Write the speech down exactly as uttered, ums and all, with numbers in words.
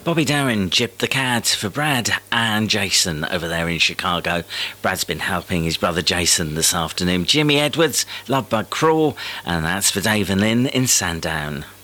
Bobby Darin, Jib the Cat for Brad and Jason over there in Chicago. Brad's been helping his brother Jason this afternoon. Jimmy Edwards, Lovebug Crawl, and that's for Dave and Lynn in Sandown.